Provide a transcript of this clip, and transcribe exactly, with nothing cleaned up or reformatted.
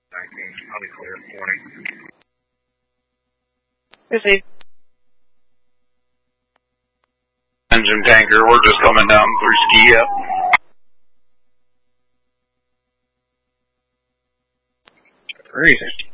nineteen, I'll be clear, morning. Is he? Engine tanker, we're just coming down through ski up. Freezing.